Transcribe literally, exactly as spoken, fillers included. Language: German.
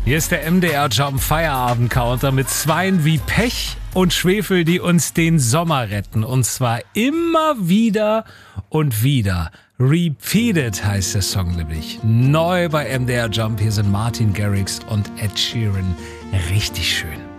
Hier ist der M D R Jump Feierabend Counter mit Zweien wie Pech und Schwefel, die uns den Sommer retten. Und zwar immer wieder und wieder. Repeated heißt der Song nämlich. Neu bei M D R Jump. Hier sind Martin Garrix und Ed Sheeran. Richtig schön.